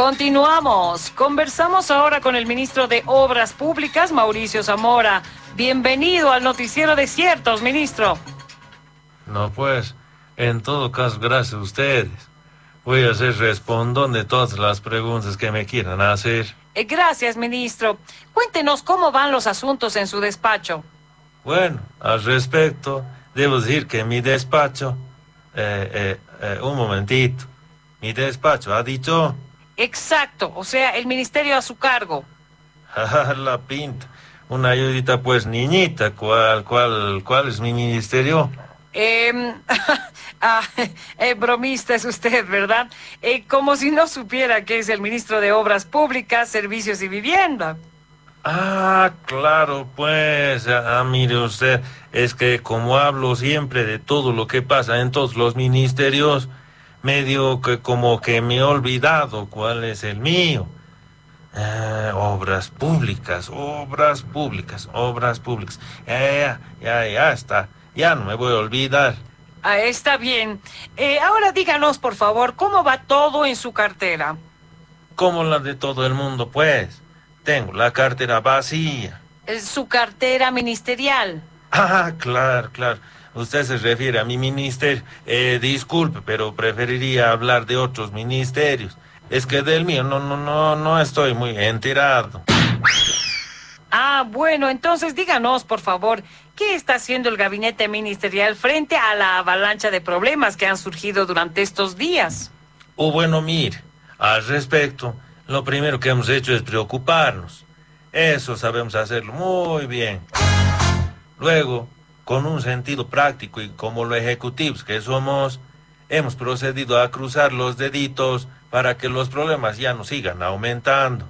Continuamos. Conversamos ahora con el ministro de Obras Públicas, Mauricio Zamora. Bienvenido al Noticiero Desiertos, ministro. No, pues, en todo caso, gracias a ustedes. Voy a ser respondón de todas las preguntas que me quieran hacer. Gracias, ministro. Cuéntenos cómo van los asuntos en su despacho. Bueno, al respecto, debo decir que mi despacho... un momentito. Mi despacho ha dicho... Exacto, o sea, el ministerio a su cargo. La pinta. Una ayudita, pues, niñita. ¿Cuál es mi ministerio? Bromista es usted, ¿verdad? Como si no supiera que es el ministro de Obras Públicas, Servicios y Vivienda. Ah, claro, pues, mire usted, es que como hablo siempre de todo lo que pasa en todos los ministerios, medio que como que me he olvidado cuál es el mío. Obras públicas, obras públicas, obras públicas. Ya está, ya no me voy a olvidar. Está bien. Ahora díganos, por favor, ¿cómo va todo en su cartera? Como la de todo el mundo, pues. Tengo la cartera vacía. Su cartera ministerial. Ah, claro. Usted se refiere a mi ministerio. Disculpe, pero preferiría hablar de otros ministerios. Es que del mío no estoy muy enterado. Bueno, entonces díganos, por favor, ¿qué está haciendo el gabinete ministerial frente a la avalancha de problemas que han surgido durante estos días? Bueno, mire, al respecto, lo primero que hemos hecho es preocuparnos. Eso sabemos hacerlo muy bien. Luego, con un sentido práctico y como los ejecutivos que somos, hemos procedido a cruzar los deditos para que los problemas ya no sigan aumentando.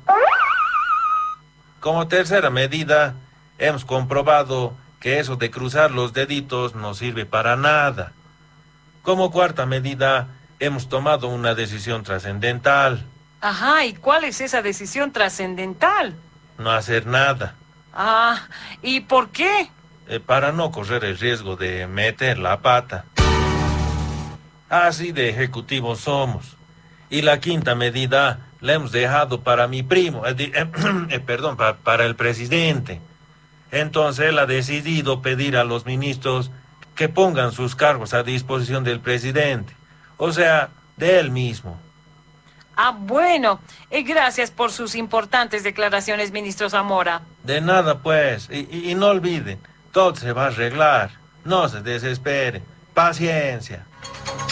Como tercera medida, hemos comprobado que eso de cruzar los deditos no sirve para nada. Como cuarta medida, hemos tomado una decisión trascendental. Ajá, ¿y cuál es esa decisión trascendental? No hacer nada. ¿Y por qué? Para no correr el riesgo de meter la pata. Así de ejecutivos somos. Y la quinta medida la hemos dejado para mi primo, perdón, para el presidente. Entonces él ha decidido pedir a los ministros que pongan sus cargos a disposición del presidente. O sea, de él mismo. Bueno, gracias por sus importantes declaraciones, ministro Zamora. De nada, pues. Y no olviden, todo se va a arreglar. No se desesperen. Paciencia.